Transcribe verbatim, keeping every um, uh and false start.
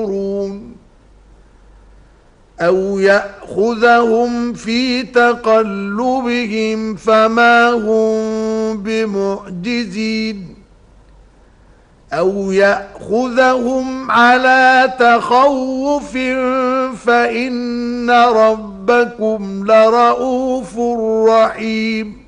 أو يأخذهم في تقلبهم فما هم بمعجزين أو يأخذهم على تخوف فإن ربكم لرؤوف رحيم